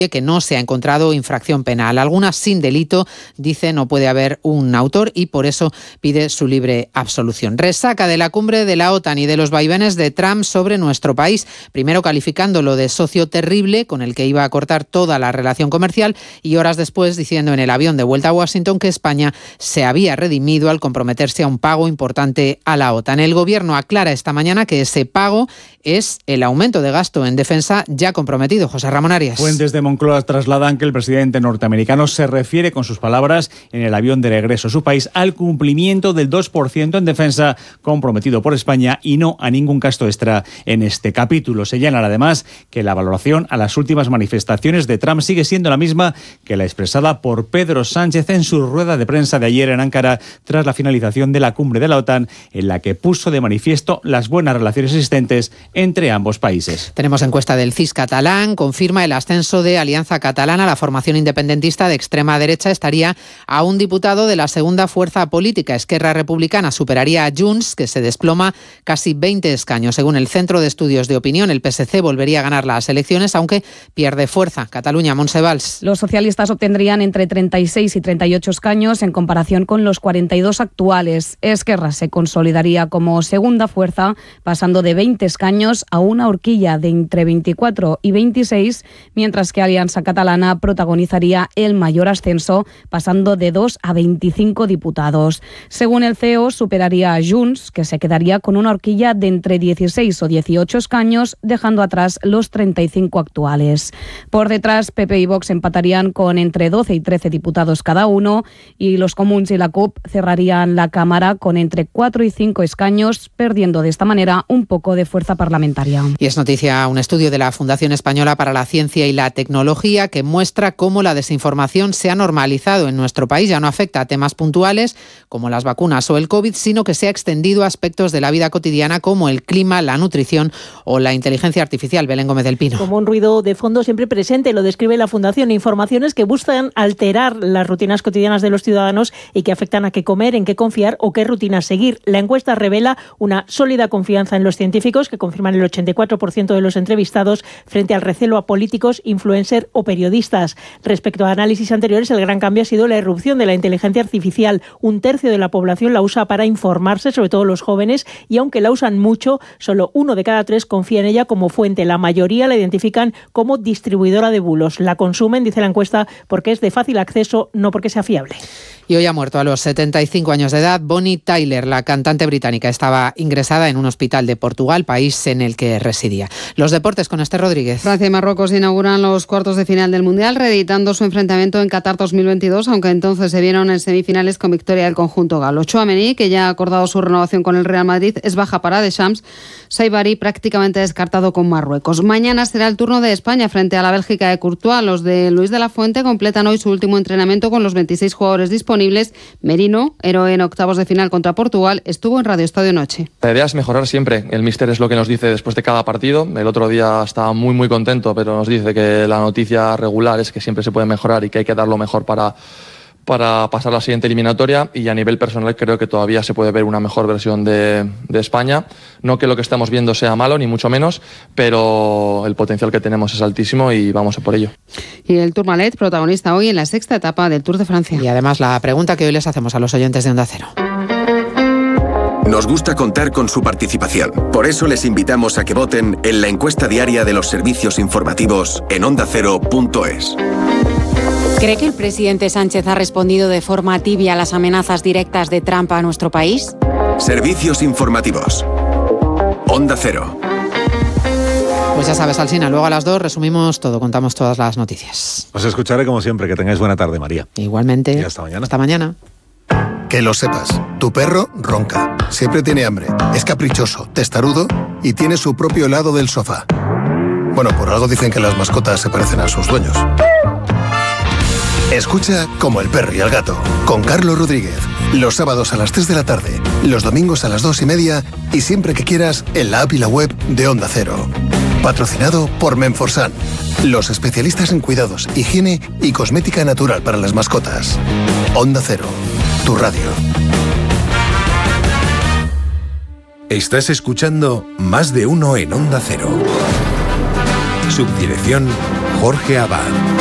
que no se ha encontrado infracción penal. Algunas sin delito, dice, no puede haber un autor y por eso pide su libre absolución. Resaca de la cumbre de la OTAN y de los vaivenes de Trump sobre nuestro país, primero calificándolo de socio terrible con el que iba a cortar toda la relación comercial y horas después diciendo en el avión de vuelta a Washington que España se había redimido al comprometerse a un pago importante a la OTAN. El Gobierno aclara esta mañana que ese pago es el aumento de gasto en defensa ya comprometido. José Ramón Arias. Fuentes de Moncloa trasladan que el presidente norteamericano se refiere, con sus palabras, en el avión de regreso a su país al cumplimiento del 2% en defensa comprometido por España y no a ningún gasto extra en este capítulo. Señalan además que la valoración a las últimas manifestaciones de Trump sigue siendo la misma que la expresada por Pedro Sánchez en su rueda de prensa de ayer en Ankara tras la finalización de la cumbre de la OTAN, en la que puso de manifiesto las buenas relaciones existentes entre ambos países. Tenemos encuesta del CIS catalán, confirma el ascenso de Alianza Catalana. La formación independentista de extrema derecha estaría a un diputado de la segunda fuerza política. Esquerra Republicana superaría a Junts, que se desploma casi 20 escaños. Según el Centro de Estudios de Opinión, el PSC volvería a ganar las elecciones, aunque pierde fuerza. Cataluña, Montse Valls. Los socialistas obtendrían entre 36 y 38 escaños en comparación con los 42 actuales. Esquerra se consolidaría como segunda fuerza, pasando de 20 escaños a una horquilla de entre 24 y 26, mientras que Alianza Catalana protagonizaría el mayor ascenso, pasando de 2 a 25 diputados. Según el CEO, superaría a Junts, que se quedaría con una horquilla de entre 16 o 18 escaños, dejando atrás los 35 actuales. Por detrás, PP y Vox empatarían con entre 12 y 13 diputados cada uno, y los Comuns y la CUP cerrarían la Cámara con entre 4 y 5 escaños, perdiendo de esta manera un poco de fuerza parlamentaria. Y es noticia un estudio de la Fundación Española para la Ciencia y la Tecnología que muestra cómo la desinformación se ha normalizado en nuestro país. Ya no afecta a temas puntuales como las vacunas o el COVID, sino que se ha extendido a aspectos de la vida cotidiana como el clima, la nutrición o la inteligencia artificial. Belén Gómez del Pino. Como un ruido de fondo siempre presente, lo describe la Fundación. Informaciones que buscan alterar las rutinas cotidianas de los ciudadanos y que afectan a qué comer, en qué confiar o qué rutinas seguir. La encuesta revela una sólida confianza en los científicos, que confirman el 84% de los entrevistados, frente al recelo a políticos, influencers o periodistas. Respecto a análisis anteriores, el gran cambio ha sido la irrupción de la inteligencia artificial. Un tercio de la población la usa para informarse, sobre todo los jóvenes, y aunque la usan mucho, solo 1 de cada 3 confía en ella como fuente. La mayoría la identifican como distribuidora de bulos. La consumen, dice la encuesta, porque es de fácil acceso, no porque sea fiable. Y hoy ha muerto a los 75 años de edad Bonnie Tyler. La cantante británica estaba ingresada en un hospital de Portugal, país en el que residía. Los deportes con Esther Rodríguez. Francia y Marruecos inauguran los cuartos de final del Mundial, reeditando su enfrentamiento en Qatar 2022, aunque entonces se vieron en semifinales con victoria del conjunto galo. Tchouaméni, que ya ha acordado su renovación con el Real Madrid, es baja para Deschamps. Saibari prácticamente descartado con Marruecos. Mañana será el turno de España frente a la Bélgica de Courtois. Los de Luis de la Fuente completan hoy su último entrenamiento con los 26 jugadores disponibles. Merino, héroe en octavos de final contra Portugal, estuvo en Radio Estadio Noche. La idea es mejorar siempre. El míster es lo que nos dice después de cada partido. El otro día estaba muy contento, pero nos dice que la noticia regular es que siempre se puede mejorar y que hay que dar lo mejor para pasar la siguiente eliminatoria, y a nivel personal creo que todavía se puede ver una mejor versión de España. No que lo que estamos viendo sea malo, ni mucho menos, pero el potencial que tenemos es altísimo y vamos a por ello. Y el Tourmalet, protagonista hoy en la sexta etapa del Tour de Francia. Y además la pregunta que hoy les hacemos a los oyentes de Onda Cero. Nos gusta contar con su participación. Por eso les invitamos a que voten en la encuesta diaria de los servicios informativos en ondacero.es. ¿Cree que el presidente Sánchez ha respondido de forma tibia a las amenazas directas de Trump a nuestro país? Servicios informativos. Onda Cero. Pues ya sabes, Alsina, luego a las 2 resumimos todo, contamos todas las noticias. Os escucharé como siempre. Que tengáis buena tarde, María. Igualmente. Y hasta mañana. Hasta mañana. Que lo sepas, tu perro ronca, siempre tiene hambre, es caprichoso, testarudo y tiene su propio lado del sofá. Bueno, por algo dicen que las mascotas se parecen a sus dueños. Escucha Como el perro y el gato, con Carlos Rodríguez. Los sábados a las 3 de la tarde, los domingos a las 2:30 y siempre que quieras en la app y la web de Onda Cero. Patrocinado por Menforsan, los especialistas en cuidados, higiene y cosmética natural para las mascotas. Onda Cero, tu radio. Estás escuchando Más de Uno en Onda Cero. Subdirección Jorge Abad.